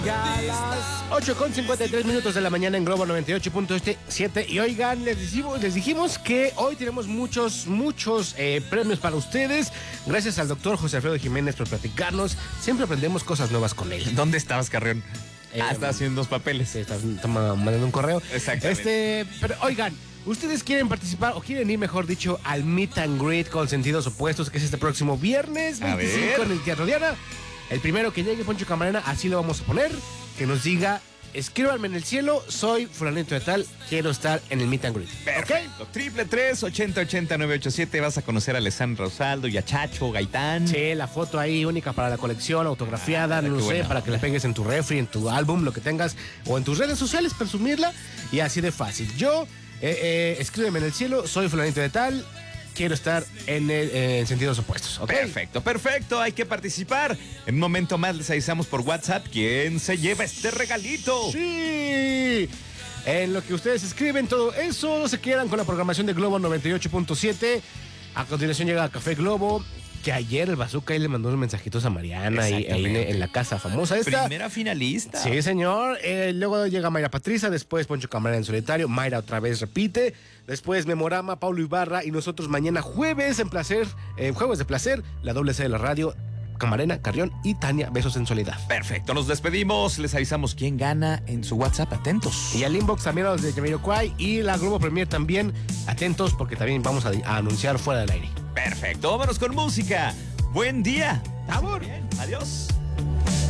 Ya a las 8:53 de la mañana en Globo 98.7. Y oigan, les dijimos que hoy tenemos muchos premios para ustedes. Gracias al doctor José Alfredo Jiménez por platicarnos. Siempre aprendemos cosas nuevas con él. ¿Dónde estabas, Carrión? Está haciendo dos papeles. Sí, está mandando un correo. Exactamente. Pero oigan, ¿ustedes quieren participar o quieren ir, mejor dicho, al Meet and Greet con Sentidos Opuestos, que es este próximo viernes 25 en el Teatro Diana? El primero que llegue, Poncho Camarena, así lo vamos a poner, que nos diga: escríbanme en el cielo, soy fulanito de tal, quiero estar en el Meet and Greet. Perfecto. ¿Okay? 333-8080-987. Vas a conocer a Alessandra Osaldo y a Chacho Gaitán. Sí, la foto ahí única para la colección, autografiada, no sé, para que la pegues en tu refri, en tu álbum, lo que tengas, o en tus redes sociales, presumirla, y así de fácil. Yo, escríbeme en el cielo, soy fulanito de tal, quiero estar en Sentidos Opuestos. ¿Okay? Perfecto. Hay que participar. En un momento más les avisamos por WhatsApp quién se lleva este regalito. Sí. En lo que ustedes escriben todo eso, no se quedan con la programación de Globo 98.7. A continuación llega Café Globo, que ayer el Bazooka ahí le mandó unos mensajitos a Mariana ahí en la casa famosa esta. Primera finalista. Sí, señor. Luego llega Mayra Patricia, después Poncho Camarena en solitario, Mayra otra vez repite, después Memorama, Paulo Ibarra y nosotros mañana jueves de placer, la doble C de la radio, Camarena, Carrión y Tania, besos en soledad. Perfecto, nos despedimos, les avisamos quién gana en su WhatsApp, atentos. Y al inbox también a los de Jamiroquai y la Globo Premier también, atentos porque también vamos a anunciar fuera del aire. Perfecto, vámonos con música. Buen día. ¡Amor! Bien, adiós.